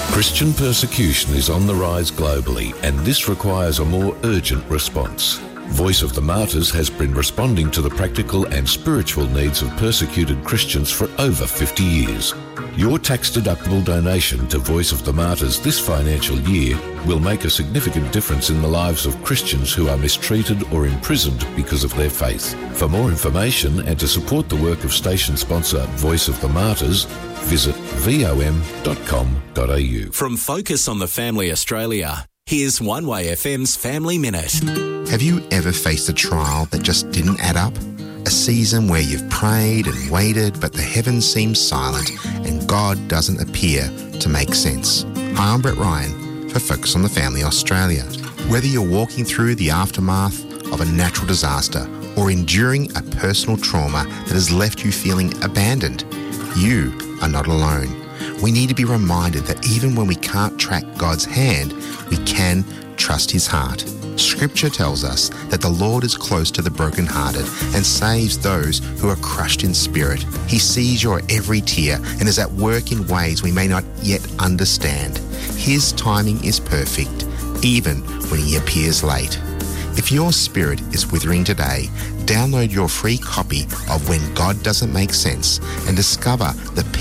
Christian persecution is on the rise globally, and this requires a more urgent response. Voice of the Martyrs has been responding to the practical and spiritual needs of persecuted Christians for over 50 years. Your tax-deductible donation to Voice of the Martyrs this financial year will make a significant difference in the lives of Christians who are mistreated or imprisoned because of their faith. For more information and to support the work of station sponsor Voice of the Martyrs, visit vom.com.au. From Focus on the Family Australia, here's One Way FM's Family Minute. Have you ever faced a trial that just didn't add up? A season where you've prayed and waited, but the heavens seem silent and God doesn't appear to make sense. Hi, I'm Brett Ryan for Focus on the Family Australia. Whether you're walking through the aftermath of a natural disaster or enduring a personal trauma that has left you feeling abandoned, you are not alone. We need to be reminded that even when we can't track God's hand, we can trust His heart. Scripture tells us that the Lord is close to the brokenhearted and saves those who are crushed in spirit. He sees your every tear and is at work in ways we may not yet understand. His timing is perfect, even when He appears late. If your spirit is withering today, download your free copy of When God Doesn't Make Sense and discover the